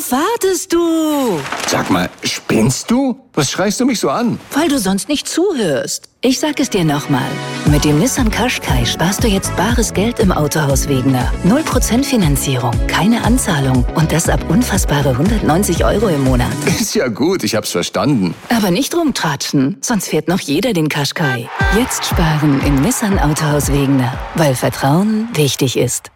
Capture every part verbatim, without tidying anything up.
Worauf wartest du? Sag mal, spinnst du? Was schreist du mich so an? Weil du sonst nicht zuhörst. Ich sag es dir nochmal. Mit dem Nissan Qashqai sparst du jetzt bares Geld im Autohaus Wegener. null Prozent Finanzierung, keine Anzahlung und das ab unfassbare hundertneunzig Euro im Monat. Ist ja gut, ich hab's verstanden. Aber nicht rumtratschen, sonst fährt noch jeder den Qashqai. Jetzt sparen im Nissan Autohaus Wegener, weil Vertrauen wichtig ist.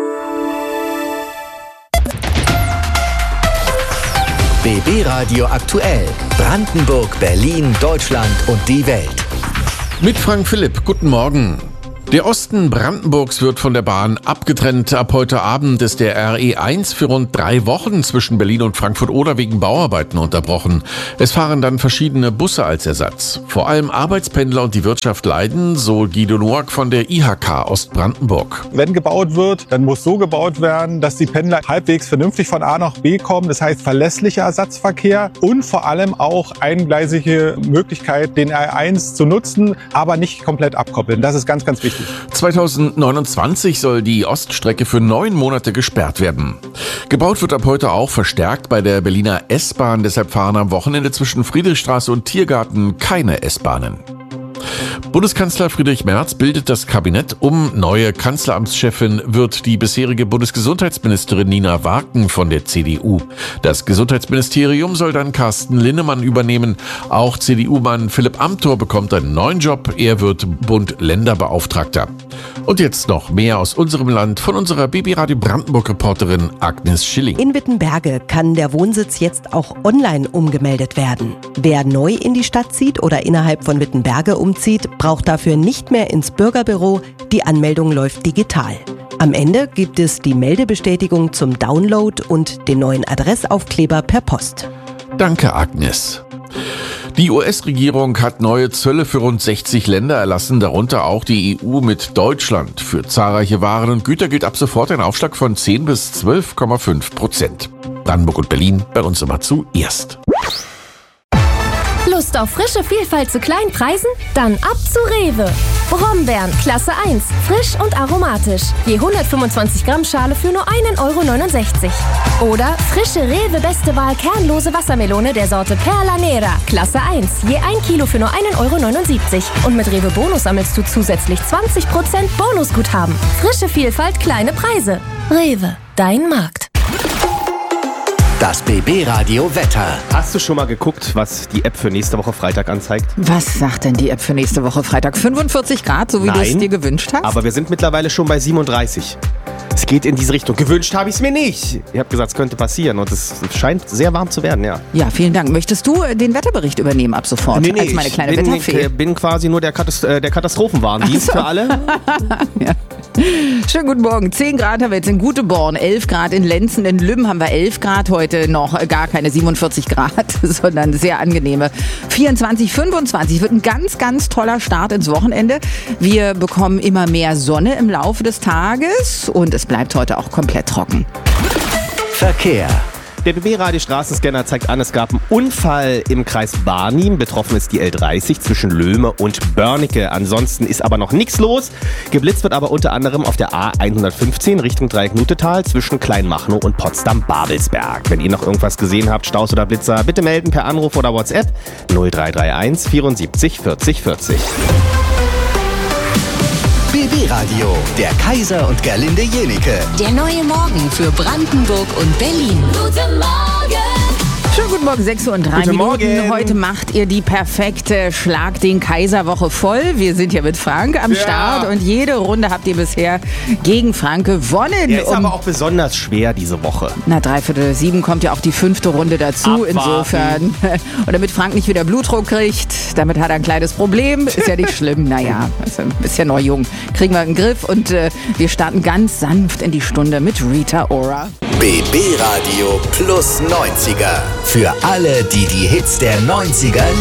B B Radio aktuell. Brandenburg, Berlin, Deutschland und die Welt. Mit Frank Philipp, guten Morgen. Der Osten Brandenburgs wird von der Bahn abgetrennt. Ab heute Abend ist der R E eins für rund drei Wochen zwischen Berlin und Frankfurt-Oder wegen Bauarbeiten unterbrochen. Es fahren dann verschiedene Busse als Ersatz. Vor allem Arbeitspendler und die Wirtschaft leiden, so Guido Noack von der I H K Ostbrandenburg. Wenn gebaut wird, dann muss so gebaut werden, dass die Pendler halbwegs vernünftig von A nach B kommen. Das heißt verlässlicher Ersatzverkehr und vor allem auch eingleisige Möglichkeit, den R E eins zu nutzen, aber nicht komplett abkoppeln. Das ist ganz, ganz wichtig. zweitausendneunundzwanzig soll die Oststrecke für neun Monate gesperrt werden. Gebaut wird ab heute auch verstärkt bei der Berliner S-Bahn. Deshalb fahren am Wochenende zwischen Friedrichstraße und Tiergarten keine S-Bahnen. Bundeskanzler Friedrich Merz bildet das Kabinett um. Neue Kanzleramtschefin wird die bisherige Bundesgesundheitsministerin Nina Warken von der C D U. Das Gesundheitsministerium soll dann Carsten Linnemann übernehmen. Auch C D U-Mann Philipp Amthor bekommt einen neuen Job. Er wird Bund-Länder-Beauftragter. Und jetzt noch mehr aus unserem Land von unserer B B Radio Brandenburg-Reporterin Agnes Schilling. In Wittenberge kann der Wohnsitz jetzt auch online umgemeldet werden. Wer neu in die Stadt zieht oder innerhalb von Wittenberge umzieht, braucht dafür nicht mehr ins Bürgerbüro. Die Anmeldung läuft digital. Am Ende gibt es die Meldebestätigung zum Download und den neuen Adressaufkleber per Post. Danke, Agnes. Die U S-Regierung hat neue Zölle für rund sechzig Länder erlassen, darunter auch die E U mit Deutschland. Für zahlreiche Waren und Güter gilt ab sofort ein Aufschlag von zehn bis zwölf Komma fünf Prozent. Brandenburg und Berlin bei uns immer zuerst. Lust auf frische Vielfalt zu kleinen Preisen? Dann ab zu Rewe. Brombeeren, Klasse eins, frisch und aromatisch. Je hundertfünfundzwanzig Gramm Schale für nur ein Euro neunundsechzig. Oder frische Rewe Beste Wahl kernlose Wassermelone der Sorte Perla Nera, Klasse eins. Je ein Kilo für nur ein Euro neunundsiebzig. Und mit Rewe Bonus sammelst du zusätzlich zwanzig Prozent Bonusguthaben. Frische Vielfalt, kleine Preise. Rewe, dein Markt. Das B B Radio Wetter. Hast du schon mal geguckt, was die App für nächste Woche Freitag anzeigt? Was sagt denn die App für nächste Woche Freitag? fünfundvierzig Grad, so wie du es dir gewünscht hast? Aber wir sind mittlerweile schon bei siebenunddreißig. Es geht in diese Richtung. Gewünscht habe ich es mir nicht. Ihr habt gesagt, es könnte passieren und es scheint sehr warm zu werden, ja. Ja, vielen Dank. Möchtest du den Wetterbericht übernehmen ab sofort? Nee, nee, als meine kleine ich bin, Wetterfee? Ich bin quasi nur der, Katast- äh, der Katastrophenwarndienst so. für alle. Ja. Schönen guten Morgen. zehn Grad haben wir jetzt in Guteborn, elf Grad in Lenzen, in Lübben haben wir elf Grad, heute noch gar keine siebenundvierzig Grad, sondern sehr angenehme vierundzwanzig, fünfundzwanzig. Wird ein ganz, ganz toller Start ins Wochenende. Wir bekommen immer mehr Sonne im Laufe des Tages und es bleibt heute auch komplett trocken. Verkehr. Der B B-Radio Straßenscanner zeigt an, es gab einen Unfall im Kreis Barnim. Betroffen ist die L dreißig zwischen Löhme und Börnecke. Ansonsten ist aber noch nichts los. Geblitzt wird aber unter anderem auf der A hundertfünfzehn Richtung Dreieck-Nutetal zwischen Kleinmachnow und Potsdam-Babelsberg. Wenn ihr noch irgendwas gesehen habt, Staus oder Blitzer, bitte melden per Anruf oder WhatsApp null drei drei eins vierundsiebzig vierzig vierzig. B B-Radio, der Kaiser und Gerlinde Jenike. Der neue Morgen für Brandenburg und Berlin. Guten Morgen! Schönen guten Morgen, sechs Uhr und drei Guten Minuten. Morgen. Heute macht ihr die perfekte Schlag den Kaiser-Woche voll. Wir sind hier mit Frank am Ja. Start und jede Runde habt ihr bisher gegen Frank gewonnen. Der ist Um- aber auch besonders schwer diese Woche. Na, dreiviertel sieben kommt ja auch die fünfte Runde dazu. Abwarten. Insofern. Und damit Frank nicht wieder Blutdruck kriegt, damit hat er ein kleines Problem. Ist ja nicht schlimm. Naja, also ein bisschen noch jung. Kriegen wir einen Griff und äh, wir starten ganz sanft in die Stunde mit Rita Ora. B B-Radio plus neunziger. Für alle, die die Hits der neunziger